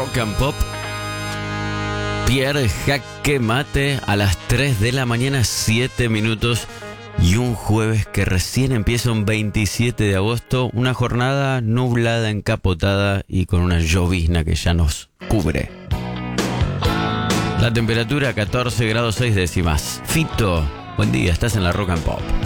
Rock and Pop. Pierre Jaque Mate a las 3 de la mañana, 7 minutos. Y un jueves que recién empieza, un 27 de agosto. Una jornada nublada, encapotada y con una llovizna que ya nos cubre. La temperatura 14 grados 6 décimas. Fito, buen día, estás en la Rock and Pop.